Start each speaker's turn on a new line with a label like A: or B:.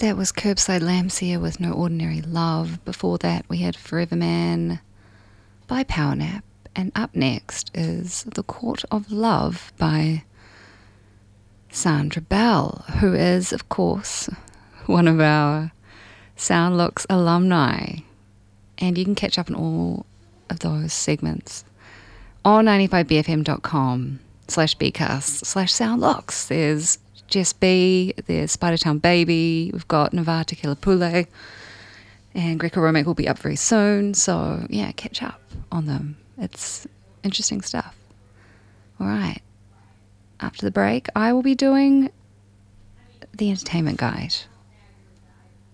A: That was Curbside Lamsia with No Ordinary Love. Before that, we had Forever Man by Powernap. And up next is The Court of Love by Sandra Bell, who is, of course, one of our Sound Looks alumni. And you can catch up on all of those segments on 95bfm.com/bcast/soundlooks. There's Jess B, there's Spidertown Baby, we've got Navata Kilapule, and Greco Romic will be up very soon. So yeah, catch up on them. It's interesting stuff. All right. After the break, I will be doing the entertainment guide.